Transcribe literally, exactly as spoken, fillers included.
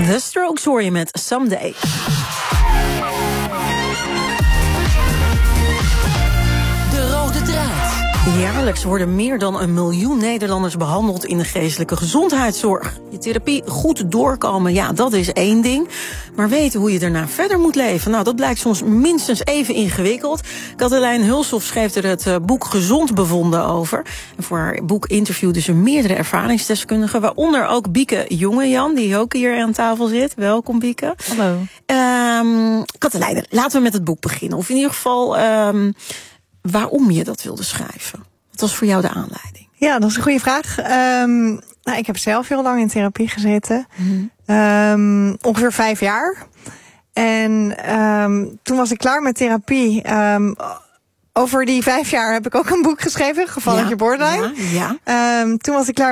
The Strokes hoor je met Someday. De rode draad. Jaarlijks worden meer dan een miljoen Nederlanders behandeld in de geestelijke gezondheidszorg. Je therapie goed doorkomen, ja, dat is één ding. Maar weten hoe je daarna verder moet leven, nou, dat blijkt soms minstens even ingewikkeld. Katelijn Hulshoff schreef er het boek Gezond bevonden over. En voor haar boek interviewde ze meerdere ervaringsdeskundigen, waaronder ook Bieke Jongejan, die ook hier aan tafel zit. Welkom, Bieke. Hallo. Um, Katelijn, laten we met het boek beginnen. Of in ieder geval um, waarom je dat wilde schrijven. Wat was voor jou de aanleiding? Ja, dat is een goede vraag. Um, nou, ik heb zelf heel lang in therapie gezeten. Mm-hmm. Um, ongeveer vijf jaar. En um, toen was ik klaar met therapie. Um, over die vijf jaar heb ik ook een boek geschreven, Gevalletje ja, Borderline. Ja, ja. Um, toen was ik klaar